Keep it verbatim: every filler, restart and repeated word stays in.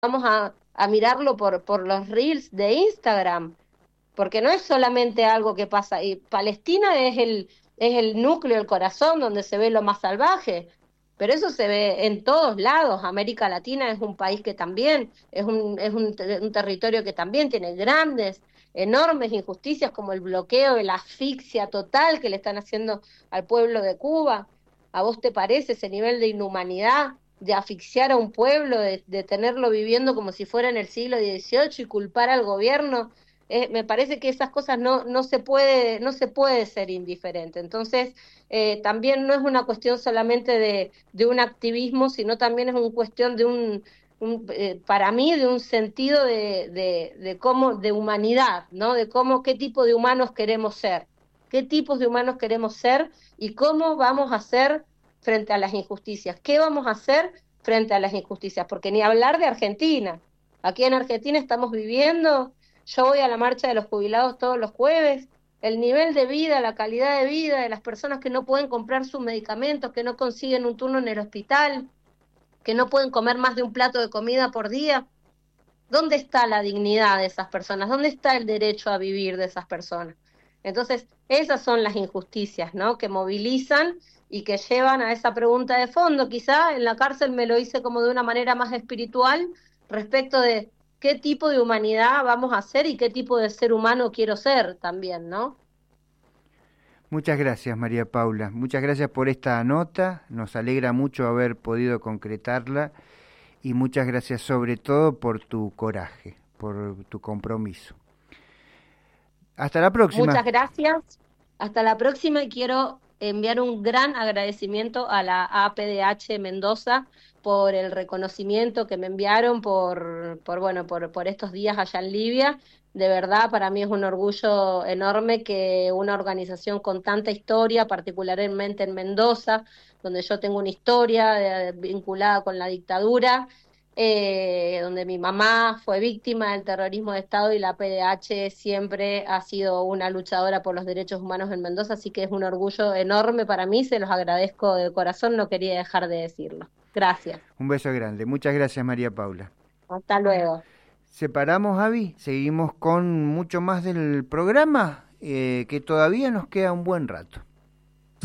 vamos a, a mirarlo por, por los reels de Instagram, porque no es solamente algo que pasa, y Palestina es el, es el núcleo, el corazón donde se ve lo más salvaje, pero eso se ve en todos lados. América Latina es un país que también, es un, es un, un territorio que también tiene grandes, enormes injusticias como el bloqueo y la asfixia total que le están haciendo al pueblo de Cuba. ¿A vos te parece ese nivel de inhumanidad, de asfixiar a un pueblo, de, de tenerlo viviendo como si fuera en el siglo dieciocho y culpar al gobierno? Eh, me parece que esas cosas no, no se puede, no se puede ser indiferente. Entonces, eh, también no es una cuestión solamente de, de un activismo, sino también es una cuestión de un, un eh, para mí, de un sentido de, de, de cómo, de humanidad, ¿no? De cómo, qué tipo de humanos queremos ser, qué tipos de humanos queremos ser y cómo vamos a ser frente a las injusticias, qué vamos a hacer frente a las injusticias, porque ni hablar de Argentina. Aquí en Argentina estamos viviendo, yo voy a la marcha de los jubilados todos los jueves, el nivel de vida, la calidad de vida de las personas que no pueden comprar sus medicamentos, que no consiguen un turno en el hospital, que no pueden comer más de un plato de comida por día. ¿Dónde está la dignidad de esas personas? ¿Dónde está el derecho a vivir de esas personas? Entonces, esas son las injusticias, ¿no? Que movilizan y que llevan a esa pregunta de fondo. Quizá en la cárcel me lo hice como de una manera más espiritual respecto de qué tipo de humanidad vamos a ser y qué tipo de ser humano quiero ser también, ¿no? Muchas gracias, María Paula. Muchas gracias por esta nota. Nos alegra mucho haber podido concretarla y muchas gracias sobre todo por tu coraje, por tu compromiso. Hasta la próxima. Muchas gracias. Hasta la próxima y quiero enviar un gran agradecimiento a la A P D H Mendoza por el reconocimiento que me enviaron por, por bueno, por, por estos días allá en Libia. De verdad, para mí es un orgullo enorme que una organización con tanta historia, particularmente en Mendoza, donde yo tengo una historia eh, vinculada con la dictadura, eh, donde mi mamá fue víctima del terrorismo de Estado y la P D H siempre ha sido una luchadora por los derechos humanos en Mendoza, así que es un orgullo enorme para mí, se los agradezco de corazón, no quería dejar de decirlo. Gracias. Un beso grande. Muchas gracias, María Paula. Hasta luego. Separamos, Avi. Seguimos con mucho más del programa, eh, que todavía nos queda un buen rato.